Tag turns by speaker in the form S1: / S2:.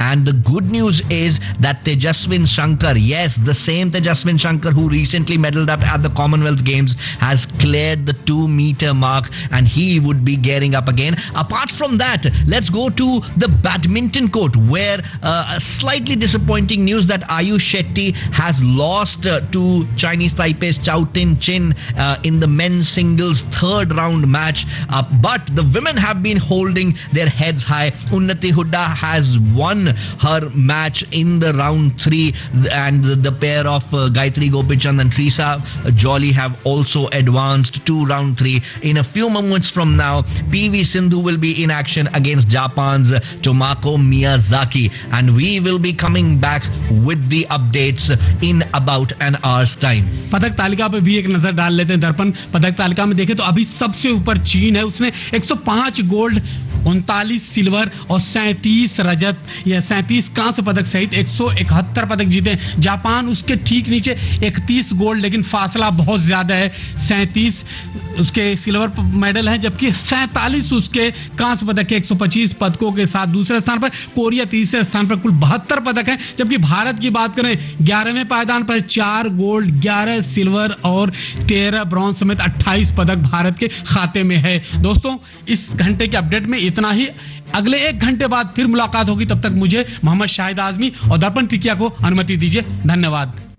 S1: And the good news is that Tejaswin Shankar, yes, the same Tejaswin Shankar who recently medaled up at the Commonwealth Games, has cleared the 2-meter mark, and he would be gearing up again. Apart from that, let's go to the badminton court, where a slightly disappointing news that Ayush Shetty has lost to Chinese Taipei's Chao Tin Chin in the men's singles third round match. But the women have been holding their heads high. Unnati Hooda has won her match in the round 3, and the pair of Gayatri Gopichand and Teresa Jolly have also advanced to round 3. In a few moments from now, PV Sindhu will be in action against Japan's Tomoko Miyazaki, and we will be coming back with the updates in about an hour's time.
S2: पदक तालिका पे भी एक नजर डाल लेते हैं दर्पण। पदक तालिका में देखें तो अभी सबसे ऊपर चीन है, उसने 105 गोल्ड, 39 सिल्वर और 37 रजत या 37 कांस्य पदक सहित 171 पदक जीते। जापान उसके ठीक नीचे 31 गोल्ड, लेकिन फासला बहुत ज्यादा है, 37 उसके सिल्वर मेडल है, जबकि 47 उसके कांस्य पदक के 125 पदकों के साथ दूसरे स्थान पर। कोरिया तीसरे स्थान पर, कुल 72 पदक हैं। जबकि भारत की बात करें, 11वें पायदान पर 4 गोल्ड, 11 सिल्वर और 13 ब्रॉन्ज समेत 28 पदक भारत के खाते में है। दोस्तों, इस घंटे के अपडेट में इतना ही। अगले 1 घंटे बाद फिर मुलाकात होगी, तब तक मुझे मोहम्मद शाहिद आजमी और दर्पण टिकिया को अनुमति दीजिए। धन्यवाद।